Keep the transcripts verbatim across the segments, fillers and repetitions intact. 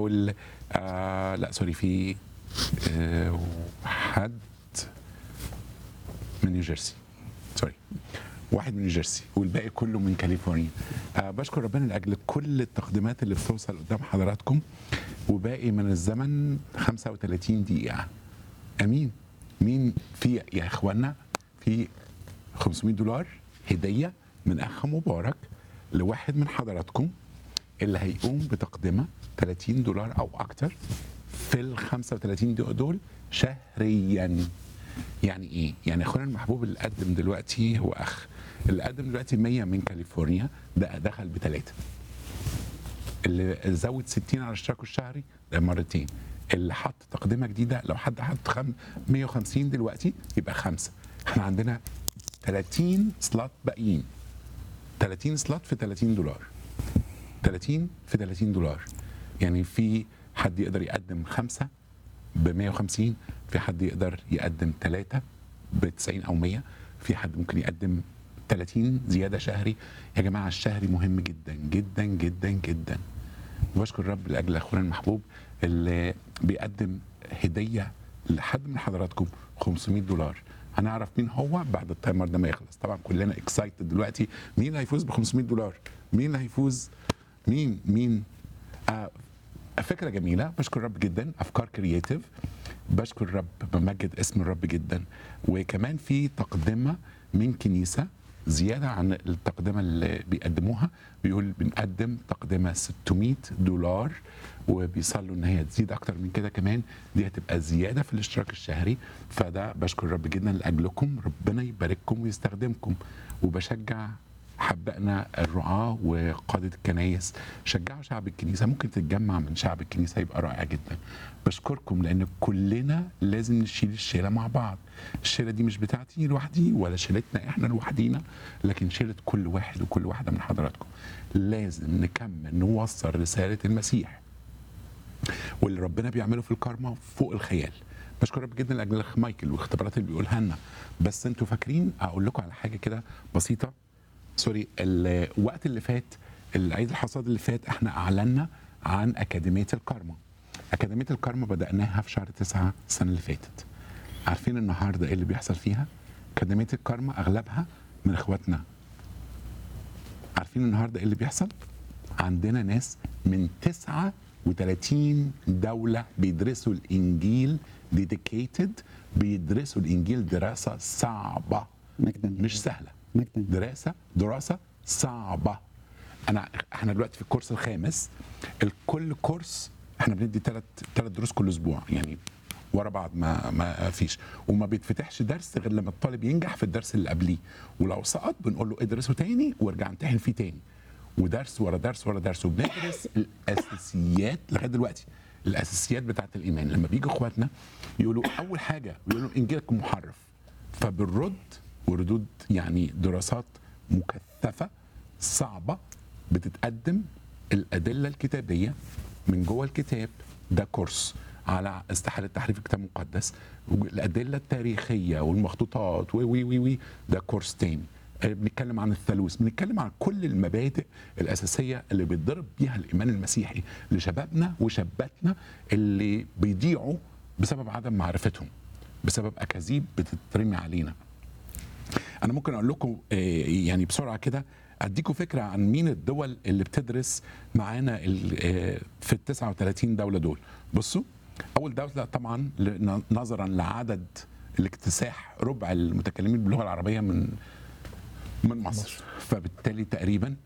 بيقول آه لا سوري في آه حد من نيوجيرسي، سوري واحد من نيوجيرسي والباقي كله من كاليفورنيا. آه بشكر ربنا لاجل كل التقديمات اللي بتوصل قدام حضراتكم، وباقي من الزمن خمسة وثلاثين دقيقه. امين. مين في يا اخوانا؟ في خمسمائة دولار هديه من اخ مبارك لواحد من حضراتكم اللي هيقوم بتقدمه ثلاثين دولار او اكتر في ال خمسة وثلاثين دقيقه دول شهريا. يعني ايه؟ يعني اخونا المحبوب اللي قدم دلوقتي هو اخ اللي قدم دلوقتي مية من كاليفورنيا، ده دخل بثلاثه. اللي زود ستين على اشتراكه الشهري ده مرتين. اللي حط تقدمه جديده، لو حد حط خم... مية وخمسين دلوقتي يبقى خمسه. احنا عندنا ثلاثين سلوت باقيين. ثلاثين سلوت في ثلاثين دولار. ثلاثين في ثلاثين دولار. يعني في حد يقدر يقدم خمسه ب مية وخمسين، في حد يقدر يقدم ثلاثه ب تسعين او مية، في حد ممكن يقدم ثلاثين زياده شهري. يا جماعه الشهري مهم جدا جدا جدا جدا. وبشكر الرب لاجل اخونا المحبوب اللي بيقدم هديه لحد من حضراتكم خمسمائة دولار. هنعرف مين هو بعد التايمر ده ما يخلص. طبعا كلنا اكسايتد دلوقتي، مين اللي هيفوز ب خمسمائة دولار؟ مين اللي هيفوز؟ مين مين آه فكره جميله. بشكر الرب جدا، افكار كرييتيف. بشكر الرب، بمجد اسم الرب جدا. وكمان في تقدمه من كنيسه زياده عن التقدمه اللي بيقدموها، بيقول بنقدم تقدمه ستمائة دولار، وبيصلوا ان هي تزيد اكتر من كده كمان. دي هتبقى زياده في الاشتراك الشهري. فده بشكر الرب جدا لاجلكم، ربنا يبارككم ويستخدمكم. وبشجع حبائنا الرعاة وقادة الكنايس، شجعوا شعب الكنيسة. ممكن تتجمع من شعب الكنيسة يبقى رائع جدا. بشكركم لأن كلنا لازم نشيل الشيلة مع بعض. الشيلة دي مش بتاعتي لوحدي ولا شيلتنا احنا لوحدينا، لكن شيلة كل واحد وكل واحدة من حضراتكم. لازم نكمل نوصل رسالة المسيح واللي ربنا بيعمله في الكارما فوق الخيال. بشكر رب جدا لاجل الاخ مايكل والاختبارات اللي بيقولها لنا. بس انتوا فاكرين اقول لكم على حاجه كده بسيطه؟ سوري، الوقت اللي فات، العيد الحصاد اللي فات، احنا اعلنا عن اكاديميه الكارما. اكاديميه الكارما بداناها في شهر تسعة السنه اللي فاتت. عارفين النهارده ايه اللي بيحصل فيها؟ اكاديميه الكارما اغلبها من اخواتنا. عارفين النهارده ايه اللي بيحصل؟ عندنا ناس من تسعة وثلاثين دوله بيدرسوا الانجيل، ديديكيتد، بيدرسوا الانجيل دراسه صعبه مجداً مش سهله. مجداً. دراسه دراسه صعبه. انا احنا دلوقتي في الكورس الخامس. الكل كورس احنا بندي ثلاث ثلاث دروس كل اسبوع، يعني ورا بعض، ما ما فيش، وما بيتفتحش درس غير لما الطالب ينجح في الدرس اللي قبليه. ولو سقط بنقول له ادرسه تاني وارجع امتحن فيه تاني. ودرس ورا درس ورا درس، وبندرس الاساسيات لغايه دلوقتي. الاساسيات بتاعت الايمان. لما بيجوا اخواتنا يقولوا اول حاجه يقولوا انجيلكم محرف، فبالرد وردود، يعني دراسات مكثفه صعبه بتتقدم الادله الكتابيه من جوه الكتاب. ده كورس على استحاله تحريف الكتاب المقدس. الادله التاريخيه والمخطوطات وي وي وي وي ده كورس تاني. بنتكلم عن الثالوث، بنتكلم عن كل المبادئ الاساسيه اللي بيتضرب بيها الايمان المسيحي لشبابنا وشاباتنا اللي بيضيعوا بسبب عدم معرفتهم، بسبب اكاذيب بتترمي علينا. انا ممكن اقول لكم يعني بسرعه كده، اديكم فكره عن مين الدول اللي بتدرس معانا في ال تسعة وثلاثين دوله دول. بصوا، اول دوله طبعا نظرا لعدد الاكتساح ربع المتكلمين باللغه العربيه من من مصر، فبالتالي تقريبا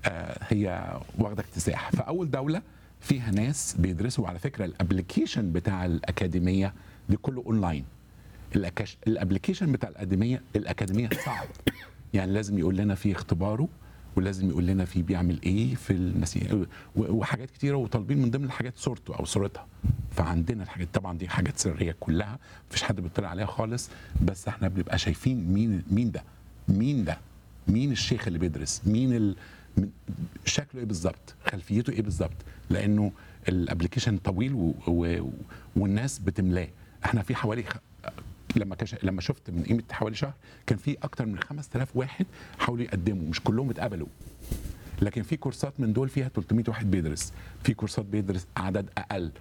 هي واخده اكتساح. فاول دوله فيها ناس بيدرسوا، على فكره الابلكيشن بتاع الاكاديميه دي كله اونلاين. الابلكيشن بتاع الاكاديميه الاكاديميه صعب، يعني لازم يقول لنا فيه اختباره، ولازم يقول لنا فيه بيعمل ايه في المسيح وحاجات كتيره، وطالبين من ضمن الحاجات صورته او صورتها. فعندنا الحاجات طبعا دي حاجات سريه كلها، مفيش حد بيطلع عليها خالص، بس احنا بنبقى شايفين مين مين ده مين ده مين الشيخ اللي بيدرس، مين ال... شكله ايه بالظبط، خلفيته ايه بالظبط، لانه الابلكيشن طويل و... و... والناس بتملاه. احنا في حوالي خ... لما كش... لما شفت من قيمه حوالي شهر كان في اكتر من خمسة آلاف واحد حاولوا يقدموا، مش كلهم اتقبلوا لكن في كورسات من دول فيها ثلاثمائة واحد بيدرس، في كورسات بيدرس عدد اقل،